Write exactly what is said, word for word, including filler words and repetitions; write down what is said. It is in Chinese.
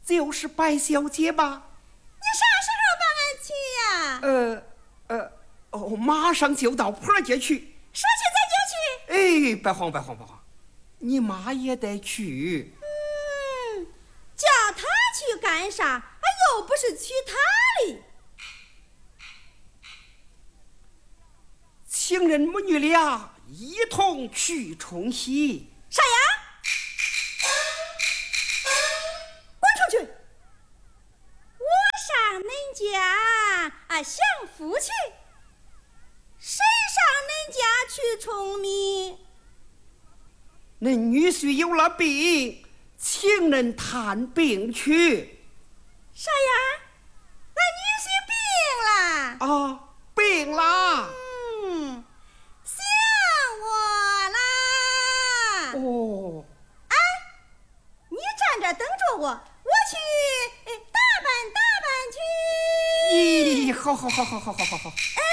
就是白小姐吧？ 你啥时候帮俺去呀？ 呃呃哦，马上就到坡街去。 说去咱就去。哎，别慌别慌别慌，你妈也得去。 嗯，叫她去干啥？俺又不是娶她的。 情人母女俩一同去冲喜。 啥呀？滚出去！我上恁家啊享福去，谁上恁家去冲米？ 恁女婿有了病，请恁探病去。 啥呀？俺女婿病了啊，病了。 嗯，想我啦。 哦。 哎，你站这等着我，我去打扮打扮去。 咦，好好好好好好好好。 哎。